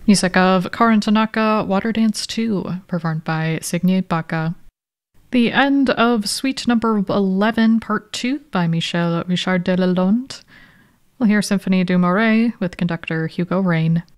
Music of Karan Tanaka, Water Dance 2, performed by Signe Baka. The end of Suite Number 11, Part 2 by Michel Richard de Lalonde. We'll hear Symphonie du Marais with conductor Hugo Rain.